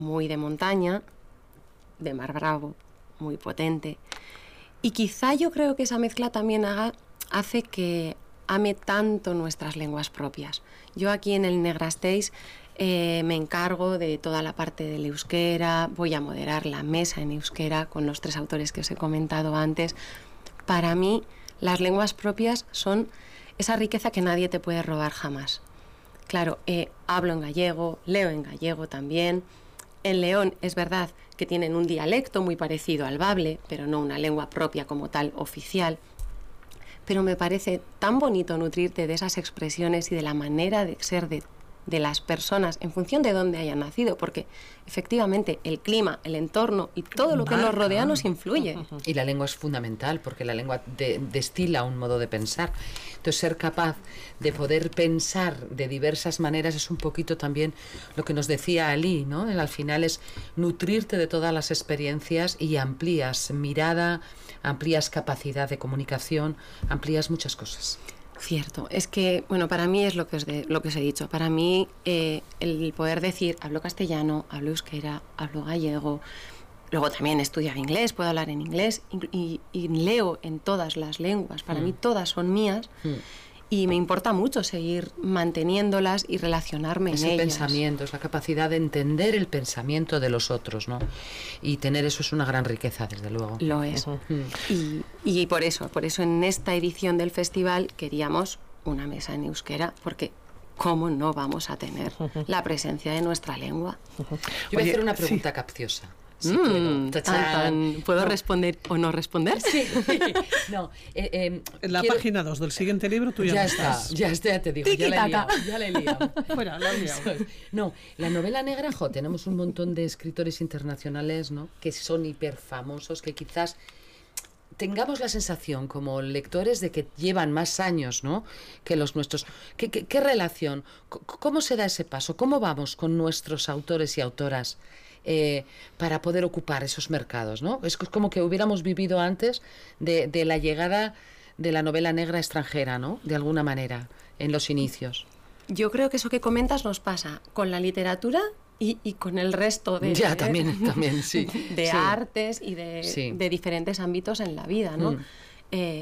muy de montaña, de mar Bravo, muy potente. Y quizá yo creo que esa mezcla también hace que ame tanto nuestras lenguas propias. Yo aquí en el Negrasteix me encargo de toda la parte del euskera, voy a moderar la mesa en euskera con los 3 autores que os he comentado antes. Para mí, las lenguas propias son esa riqueza que nadie te puede robar jamás. Claro, hablo en gallego, leo en gallego también. En León es verdad que tienen un dialecto muy parecido al bable, pero no una lengua propia como tal oficial. Pero me parece tan bonito nutrirte de esas expresiones y de la manera de ser de las personas en función de dónde hayan nacido, porque efectivamente el clima, el entorno y todo lo que nos rodea nos influye. Y la lengua es fundamental, porque la lengua destila un modo de pensar. Entonces, ser capaz de poder pensar de diversas maneras es un poquito también lo que nos decía Ali, ¿no? Al final es nutrirte de todas las experiencias y amplías mirada, amplías capacidad de comunicación, amplías muchas cosas. Cierto, es que, bueno, para mí es lo que os he dicho. Para mí el poder decir, hablo castellano, hablo euskera, hablo gallego, luego también he estudiado inglés, puedo hablar en inglés y leo en todas las lenguas. Para mí todas son mías y me importa mucho seguir manteniéndolas y relacionarme en ellas. Ese pensamiento, es la capacidad de entender el pensamiento de los otros, ¿no? Y tener eso es una gran riqueza, desde luego. Lo es. Y por eso en esta edición del festival queríamos una mesa en euskera, porque ¿cómo no vamos a tener la presencia de nuestra lengua? Yo voy a hacer una pregunta capciosa. Sí, ¿Puedo responder o no responder? Sí. No, en la página 2 del siguiente libro tú ya estás. Ya te digo, ya la he liado. Fuera, la he liado. No, la novela negra, tenemos un montón de escritores internacionales, ¿no? Que son hiper famosos, que quizás tengamos la sensación como lectores de que llevan más años, ¿no?, que los nuestros. ¿Qué relación? ¿Cómo se da ese paso? ¿Cómo vamos con nuestros autores y autoras para poder ocupar esos mercados, ¿no? Es como que hubiéramos vivido antes de la llegada de la novela negra extranjera, ¿no?, de alguna manera, en los inicios. Yo creo que eso que comentas nos pasa con la literatura y con el resto de, también sí. de artes y de diferentes ámbitos en la vida, ¿no?